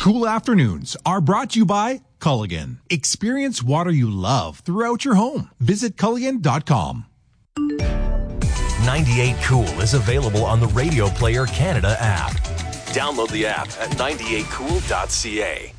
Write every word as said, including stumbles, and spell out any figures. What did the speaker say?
Cool afternoons are brought to you by Culligan. Experience water you love throughout your home. Visit Culligan dot com. ninety-eight Cool is available on the Radio Player Canada app. Download the app at ninety-eight cool dot c a.